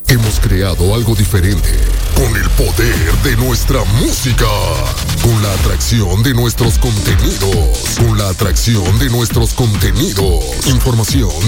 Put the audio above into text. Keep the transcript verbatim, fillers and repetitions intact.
Hemos creado algo diferente, con el poder de nuestra música, con la atracción de nuestros contenidos, con la atracción de nuestros contenidos. Información